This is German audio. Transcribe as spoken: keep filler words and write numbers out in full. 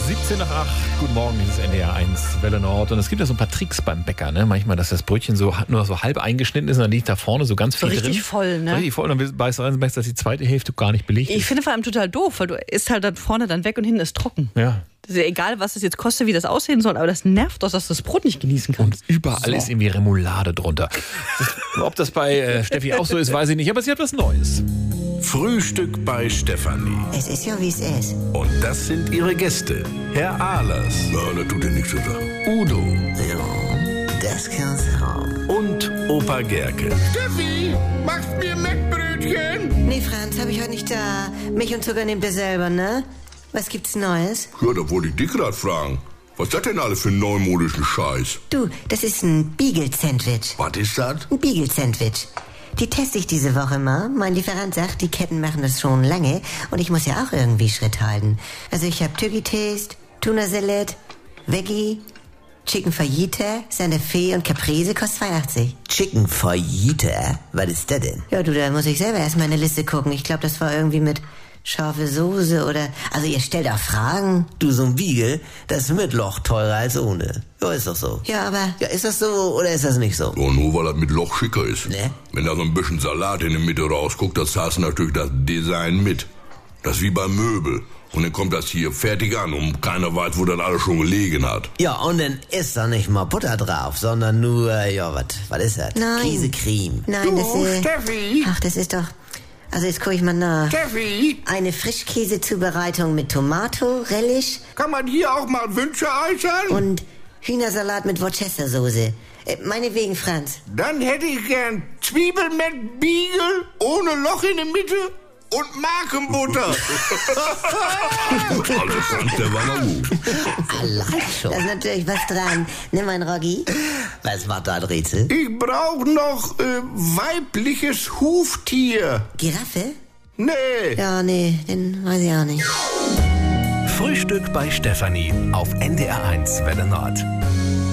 siebzehn nach acht, guten Morgen, dieses N D R eins Welle Nord. Und es gibt ja so ein paar Tricks beim Bäcker, ne? Manchmal, dass das Brötchen so nur so halb eingeschnitten ist und dann liegt da vorne so ganz viel so drin. richtig voll, ne? Richtig voll und dann beißt du rein und merkst, dass die zweite Hälfte gar nicht belegt ist. Ich finde vor allem total doof, weil du isst halt dann vorne dann weg und hinten ist trocken. Ja. Das ist ja egal, was es jetzt kostet, wie das aussehen soll, aber das nervt doch, dass du das Brot nicht genießen kannst. Und überall So. ist irgendwie Remoulade drunter. Ob das bei äh, Steffi auch so ist, weiß ich nicht, aber sie hat was Neues. Frühstück bei Stefanie. Es ist ja, wie es ist. Und das sind ihre Gäste. Herr Ahlers. Ja, das tut dir nichts zu sagen. Udo Ja, das kann's haben. und Opa Gerke. Steffi, machst mir Mettbrötchen? Nee, Franz, hab ich heute nicht da. Milch und Zucker nehmt ihr selber, ne? Was gibt's Neues? Ja, da wollte ich dich gerade fragen. Was ist das denn alles für einen neumodischen Scheiß? Du, das ist ein Beagle-Sandwich. Was ist das? Ein Beagle-Sandwich. Die teste ich diese Woche mal. Mein Lieferant sagt, die Ketten machen das schon lange und ich muss ja auch irgendwie Schritt halten. Also ich habe Turkey Taste, Tuna Salad, Veggie, Chicken Fajita, Santa Fe und Caprese, kostet zwei achtzig. Chicken Fajita? Was ist das denn? Ja, du, da muss ich selber erst mal in eine Liste gucken. Ich glaube, das war irgendwie mit scharfe Soße oder... Also ihr stellt auch Fragen. Du, so ein Wiegel, das ist mit Loch teurer als ohne. Ja, ist doch so. Ja, aber... Ja, ist das so oder ist das nicht so? Ja, nur weil das mit Loch schicker ist. Ne? Wenn da so ein bisschen Salat in der Mitte rausguckt, das hast du natürlich das Design mit. Das ist wie beim Möbel. Und dann kommt das hier fertig an und keiner weiß, wo das alles schon gelegen hat. Ja, und dann ist da nicht mal Butter drauf, sondern nur, ja, was was ist das? Nein. Käsecreme. Nein, Du, das ist... Steffi! Ach, das ist doch... Also jetzt gucke ich mal nach. Steffi, Eine Frischkäsezubereitung mit Tomato, Relish kann man hier auch mal Wünsche äußern? und Hühnersalat mit Worcestersoße. Äh, meinetwegen, Franz. Dann hätte ich gern Zwiebeln mit Biegel, ohne Loch in der Mitte und Markenbutter. Also Frank, der war noch gut. Allein schon. Da ist natürlich was dran. Nimm ein Roggi. Was war da, Rätsel? Ich brauch noch äh, weibliches Huftier. Giraffe? Nee. Ja, nee, den weiß ich auch nicht. Frühstück bei Stefanie auf N D R eins Welle Nord.